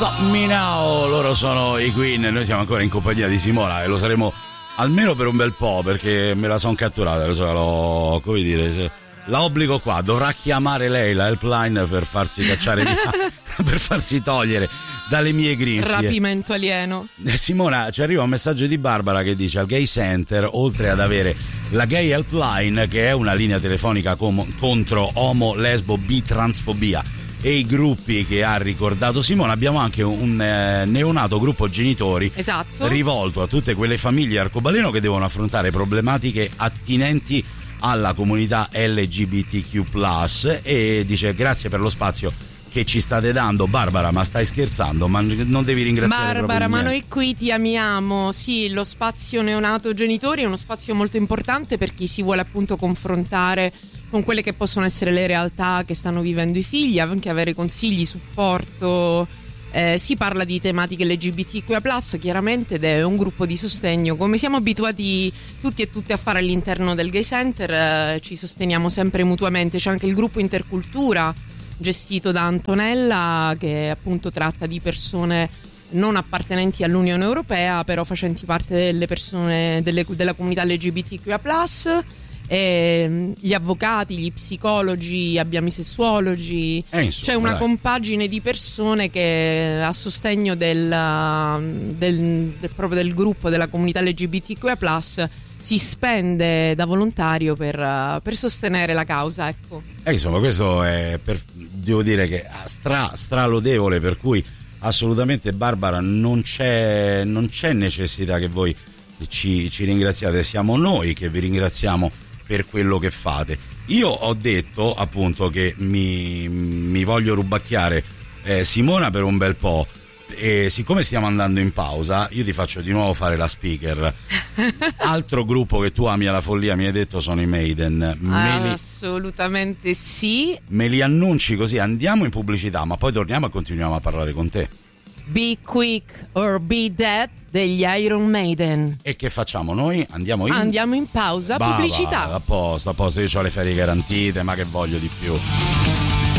Stop Me Now, loro sono i Queen, noi siamo ancora in compagnia di Simona e lo saremo almeno per un bel po', perché me la son catturata, come dire, la obbligo qua, dovrà chiamare lei la helpline per farsi cacciare via, per farsi togliere dalle mie grinfie. Rapimento alieno. Simona, ci arriva un messaggio di Barbara che dice: al Gay Center, oltre ad avere la Gay Helpline, che è una linea telefonica contro omo, lesbo, bi, transfobia e i gruppi che ha ricordato Simona, abbiamo anche un neonato gruppo genitori, esatto, rivolto a tutte quelle famiglie arcobaleno che devono affrontare problematiche attinenti alla comunità LGBTQ+, e dice: grazie per lo spazio che ci state dando. Barbara, ma stai scherzando? Ma non devi ringraziare Barbara, ma niente. noi qui ti amiamo. Sì, lo spazio neonato genitori è uno spazio molto importante per chi si vuole appunto confrontare con quelle che possono essere le realtà che stanno vivendo i figli, anche avere consigli, supporto. Si parla di tematiche LGBTQIA+, chiaramente, ed è un gruppo di sostegno. Come siamo abituati tutti e tutte a fare all'interno del Gay Center, ci sosteniamo sempre mutuamente. C'è anche il gruppo Intercultura, gestito da Antonella, che appunto tratta di persone non appartenenti all'Unione Europea, però facenti parte delle persone della comunità LGBTQIA+. Gli avvocati, gli psicologi, abbiamo i sessuologi, insomma, c'è una compagine di persone che a sostegno proprio del gruppo della comunità LGBTQIA+, si spende da volontario per sostenere la causa, ecco. Insomma, questo è devo dire che è stralodevole, per cui assolutamente, Barbara, non c'è necessità che voi ci ringraziate, siamo noi che vi ringraziamo per quello che fate. Io ho detto appunto che mi voglio rubacchiare Simona per un bel po', e siccome stiamo andando in pausa io ti faccio di nuovo fare la speaker. Altro gruppo che tu ami alla follia, mi hai detto, sono i Maiden. Assolutamente sì. Me li annunci così andiamo in pubblicità, ma poi torniamo e continuiamo a parlare con te. Be Quick or Be Dead degli Iron Maiden. E che facciamo noi? Andiamo in pausa, pubblicità. A posto, io ho le ferie garantite, ma che voglio di più.